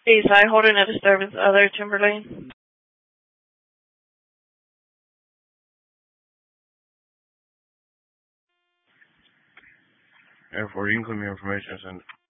East side holding a disturbance, other Timberlane. Airport, you can include me information, send it.